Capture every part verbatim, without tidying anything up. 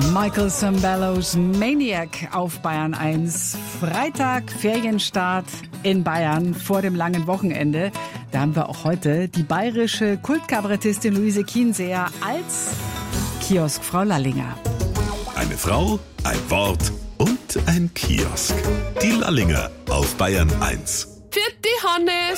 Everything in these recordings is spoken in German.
Michael Sambellos Maniac auf Bayern eins. Freitag, Ferienstart in Bayern vor dem langen Wochenende. Da haben wir auch heute die bayerische Kultkabarettistin Luise Kienseer als Kioskfrau Lallinger. Eine Frau, ein Wort und ein Kiosk. Die Lallinger auf Bayern eins. Vierte Hannes!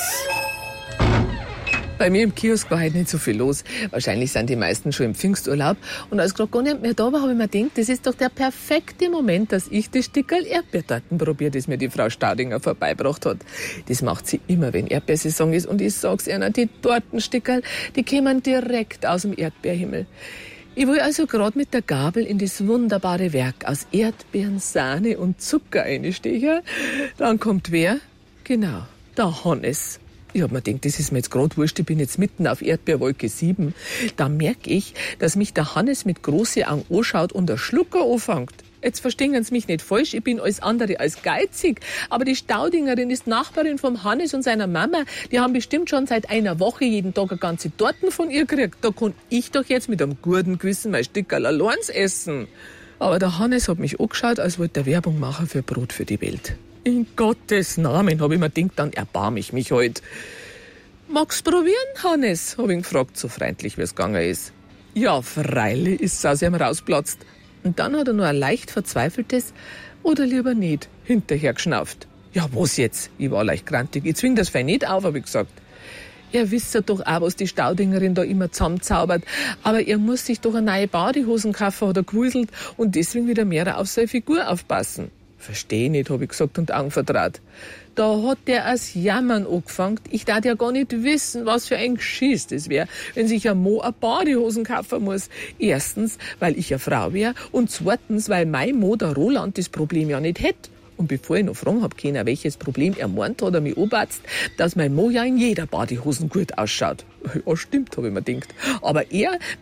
Bei mir im Kiosk war heute nicht so viel los. Wahrscheinlich sind die meisten schon im Pfingsturlaub. Und als gerade gar nicht mehr da war, habe ich mir gedacht, das ist doch der perfekte Moment, dass ich das Stickerl Erdbeertorten probiere, das mir die Frau Staudinger vorbeigebracht hat. Das macht sie immer, wenn Erdbeersaison ist. Und ich sag's Ihnen, die Tortenstickerl, die kämen direkt aus dem Erdbeerhimmel. Ich will also gerade mit der Gabel in das wunderbare Werk aus Erdbeeren, Sahne und Zucker einstechen. Dann kommt wer? Genau, der Hannes. Ich hab mir gedacht, das ist mir jetzt gerade wurscht, ich bin jetzt mitten auf Erdbeerwolke sieben. Da merke ich, dass mich der Hannes mit großen Augen anschaut und der Schlucker anfängt. Jetzt verstehen Sie mich nicht falsch, ich bin alles andere als geizig. Aber die Staudingerin ist Nachbarin vom Hannes und seiner Mama. Die haben bestimmt schon seit einer Woche jeden Tag eine ganze Torten von ihr gekriegt. Da kann ich doch jetzt mit einem guten Gewissen mein Stickerl allein essen. Aber der Hannes hat mich angeschaut, als wollte er Werbung machen für Brot für die Welt. In Gottes Namen, habe ich mir gedacht, dann erbarm ich mich heute. Magst du probieren, Hannes? Habe ich ihn gefragt, so freundlich wie es gegangen ist. Ja, freilich, ist es aus ihm rausplatzt. Und dann hat er nur ein leicht verzweifeltes oder lieber nicht hinterher geschnauft. Ja, was jetzt? Ich war leicht grantig. Ich zwing das fein nicht auf, habe ich gesagt. Er wisst ja doch auch, was die Staudingerin da immer zusammenzaubert. Aber er muss sich doch eine neue Badehosen kaufen, hat er gewuselt, und deswegen wieder mehr auf seine Figur aufpassen. Versteh nicht, habe ich gesagt und Augen vertraut. Da hat der als Jammern angefangen. Ich darf ja gar nicht wissen, was für ein Geschiss das wäre, wenn sich ein Mo eine Badehosen kaufen muss. Erstens, weil ich eine Frau wäre, und zweitens, weil mein Mo, der Roland, das Problem ja nicht hätte. Und bevor ich noch fragen hab können, welches Problem er meint, hat er mich angebatzt, dass mein Mo ja in jeder Badehosen gut ausschaut. Ja, stimmt, habe ich mir gedacht. Aber er